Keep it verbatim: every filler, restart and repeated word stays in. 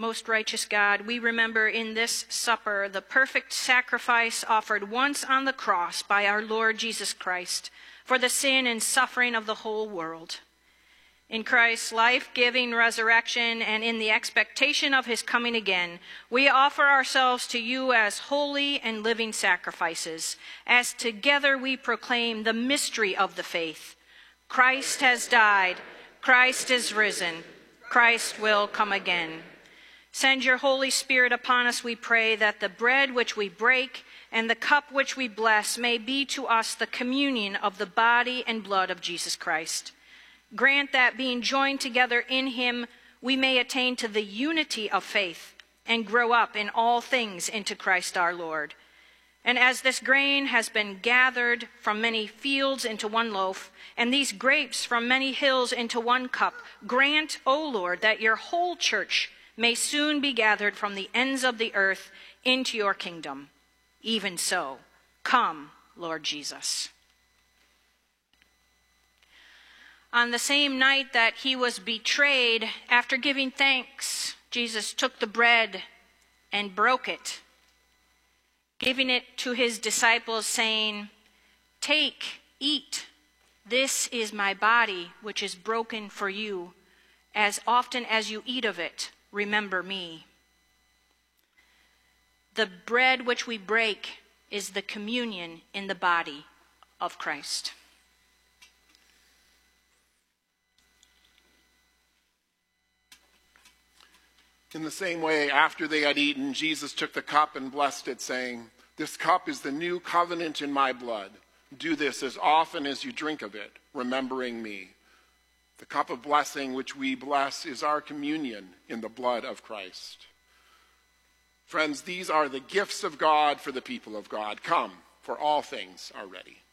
Most righteous God, we remember in this supper the perfect sacrifice offered once on the cross by our Lord Jesus Christ for the sin and suffering of the whole world. In Christ's life-giving resurrection and in the expectation of his coming again, we offer ourselves to you as holy and living sacrifices, as together we proclaim the mystery of the faith. Christ has died. Christ is risen. Christ will come again. Send your Holy Spirit upon us, we pray, that the bread which we break and the cup which we bless may be to us the communion of the body and blood of Jesus Christ. Grant that being joined together in him, we may attain to the unity of faith and grow up in all things into Christ our Lord. And as this grain has been gathered from many fields into one loaf, and these grapes from many hills into one cup, grant, O Lord, that your whole church may soon be gathered from the ends of the earth into your kingdom. Even so, come, Lord Jesus. On the same night that he was betrayed, after giving thanks, Jesus took the bread and broke it, giving it to his disciples, saying, "Take, eat. This is my body, which is broken for you. As often as you eat of it, remember me." The bread which we break is the communion in the body of Christ. In the same way, after they had eaten, Jesus took the cup and blessed it, saying, "This cup is the new covenant in my blood. Do this as often as you drink of it, remembering me." The cup of blessing which we bless is our communion in the blood of Christ. Friends, these are the gifts of God for the people of God. Come, for all things are ready.